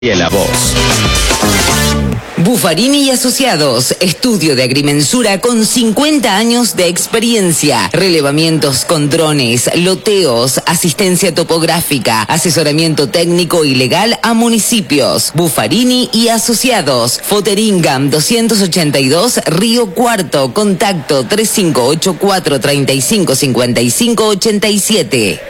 Y la voz. Buffarini y Asociados, estudio de agrimensura con 50 años de experiencia, relevamientos con drones, loteos, asistencia topográfica, asesoramiento técnico y legal a municipios. Buffarini y Asociados, Foteringam 282, Río Cuarto, contacto 3584 355587.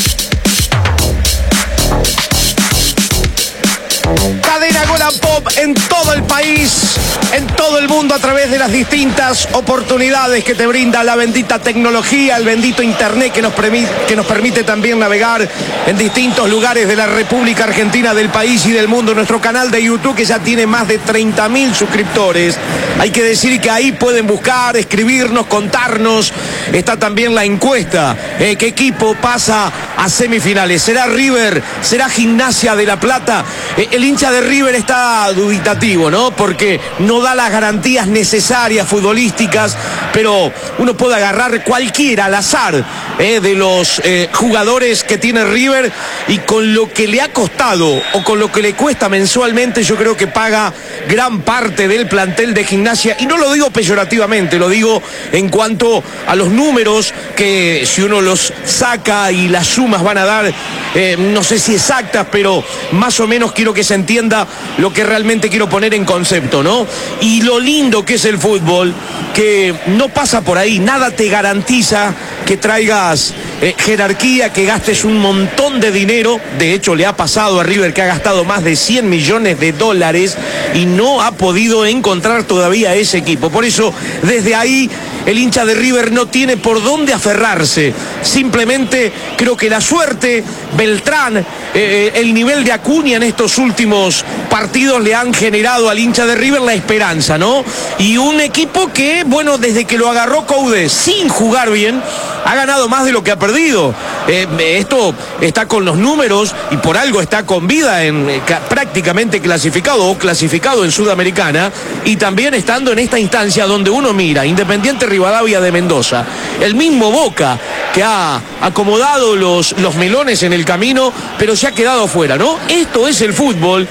Cadena Gol and Pop en todo el país, en todo el mundo, a través de las distintas oportunidades que te brinda la bendita tecnología, el bendito internet que nos permite también navegar en distintos lugares de la República Argentina, del país y del mundo. Nuestro canal de YouTube, que ya tiene más de 30.000 suscriptores. Hay que decir que ahí pueden buscar, escribirnos, contarnos. Está también la encuesta. ¿Qué equipo pasa a semifinales? ¿Será River? ¿Será Gimnasia de La Plata? El hincha de River está dubitativo, ¿no? Porque no da las garantías necesarias futbolísticas, pero uno puede agarrar cualquiera al azar de los jugadores que tiene River, y con lo que le ha costado o con lo que le cuesta mensualmente, yo creo que paga gran parte del plantel de Gimnasia. Y no lo digo peyorativamente, lo digo en cuanto a los números, que si uno los saca y las sumas van a dar, no sé si exactas, pero más o menos quiero que se entienda lo que realmente quiero poner en concepto, ¿no? Y lo lindo que es el fútbol, que no pasa por ahí, nada te garantiza que traigas jerarquía, que gastes un montón de dinero. De hecho, le ha pasado a River que ha gastado más de 100 millones de dólares y no ha podido encontrar todavía ese equipo. Por eso, desde ahí, el hincha de River no tiene por dónde aferrarse. Simplemente creo que la suerte, Beltrán, el nivel de Acuña en estos últimos partidos le han generado al hincha de River la esperanza, ¿no? Y un equipo que, bueno, desde que lo agarró Coudet sin jugar bien, ha ganado más de lo que ha perdido. Esto está con los números y por algo está con vida, prácticamente clasificado o clasificado en Sudamericana, y también estando en esta instancia donde uno mira Independiente Rivadavia de Mendoza, el mismo Boca, que ha acomodado los melones en el camino, pero se ha quedado afuera, ¿no? Esto es el fútbol,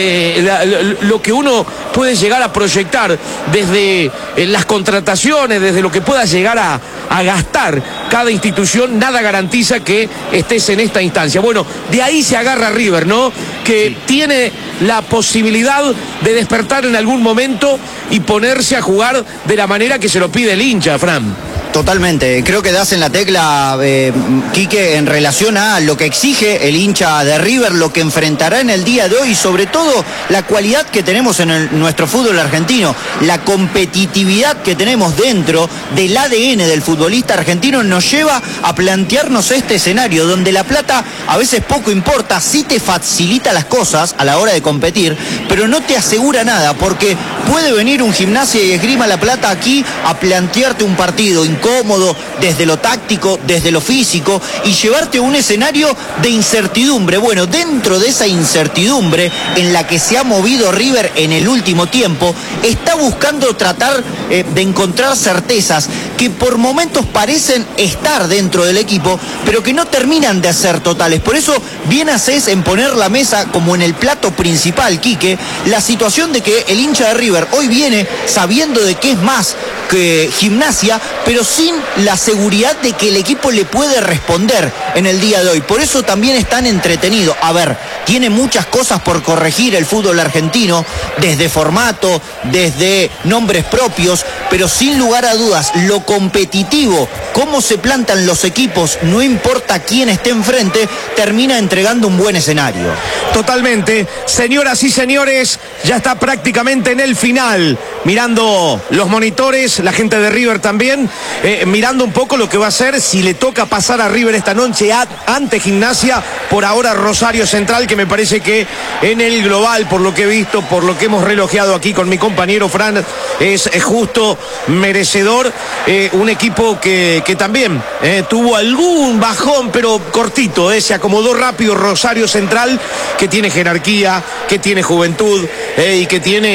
lo que uno puede llegar a proyectar desde las contrataciones, desde lo que pueda llegar a gastar cada institución. Nada garantiza que estés en esta instancia. Bueno, de ahí se agarra River, ¿no? Que tiene la posibilidad de despertar en algún momento y ponerse a jugar de la manera que se lo pide el hincha, Fran. Totalmente, creo que das en la tecla, Quique, en relación a lo que exige el hincha de River, lo que enfrentará en el día de hoy, y sobre todo la cualidad que tenemos en nuestro fútbol argentino, la competitividad que tenemos dentro del ADN del futbolista argentino, nos lleva a plantearnos este escenario donde la plata a veces poco importa, sí te facilita las cosas a la hora de competir, pero no te asegura nada, porque puede venir un Gimnasia y Esgrima La Plata aquí a plantearte un partido incómodo desde lo táctico, desde lo físico, y llevarte a un escenario de incertidumbre. Bueno, dentro de esa incertidumbre en la que se ha movido River en el último tiempo, está buscando tratar de encontrar certezas que por momentos parecen estar dentro del equipo, pero que no terminan de ser totales. Por eso bien haces en poner la mesa como en el plato principal, Quique, la situación de que el hincha de River hoy viene sabiendo de que es más que Gimnasia, pero sin la seguridad de que el equipo le puede responder en el día de hoy. Por eso también es tan entretenido. A ver, tiene muchas cosas por corregir el fútbol argentino, desde formato, desde nombres propios, pero sin lugar a dudas, lo competitivo, cómo se plantan los equipos, no importa quién esté enfrente, termina entregando un buen escenario. Totalmente. Señoras y señores, ya está prácticamente en el final. Mirando los monitores, la gente de River también, mirando un poco lo que va a ser si le toca pasar a River esta noche ante Gimnasia. Por ahora Rosario Central, que me parece que en el global, por lo que he visto, por lo que hemos relojeado aquí con mi compañero Fran, es justo merecedor. Un equipo que también tuvo algún bajón, pero cortito, se acomodó rápido Rosario Central, que tiene jerarquía, que tiene juventud y que tiene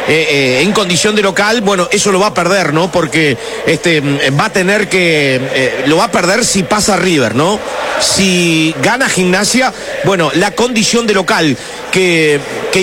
en condición de local, bueno, eso lo va a perder, ¿no? Porque va a tener que, lo va a perder si pasa River, ¿no? Si gana Gimnasia, bueno, la condición de local que